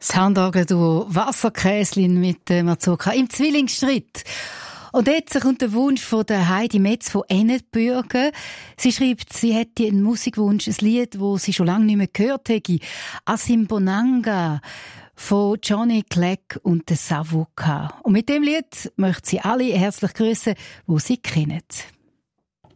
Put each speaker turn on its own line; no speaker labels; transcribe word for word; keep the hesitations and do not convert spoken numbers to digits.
Das Handorgelduo Wasserkäslin mit äh, Mazurka im Zwillingsschritt. Und jetzt kommt der Wunsch von der Heidi Metz von Ennetbürgen. Sie schreibt, sie hätte einen Musikwunsch, ein Lied, das sie schon lange nicht mehr gehört hätte. Asimbonanga von Johnny Clegg und der Savuka. Und mit dem Lied möchte sie alle herzlich grüßen, die sie kennen.